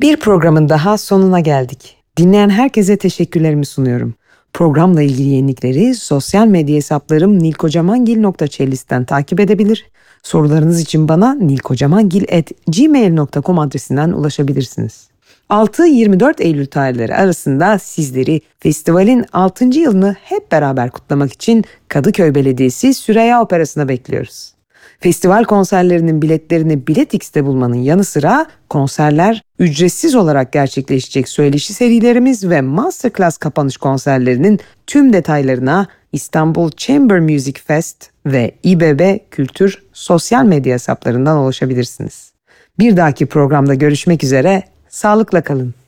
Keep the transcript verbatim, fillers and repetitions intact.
Bir programın daha sonuna geldik. Dinleyen herkese teşekkürlerimi sunuyorum. Programla ilgili yenilikleri sosyal medya hesaplarım nilkocamangil nokta cellist'ten takip edebilir. Sorularınız için bana nilkocamangil at gmail nokta com adresinden ulaşabilirsiniz. altı yirmi dört Eylül tarihleri arasında sizleri festivalin altıncı yılını hep beraber kutlamak için Kadıköy Belediyesi Süreyya Operası'na bekliyoruz. Festival konserlerinin biletlerini Bilet X'te bulmanın yanı sıra konserler, ücretsiz olarak gerçekleşecek söyleşi serilerimiz ve Masterclass kapanış konserlerinin tüm detaylarına İstanbul Chamber Music Fest ve İBB Kültür sosyal medya hesaplarından ulaşabilirsiniz. Bir dahaki programda görüşmek üzere, sağlıkla kalın.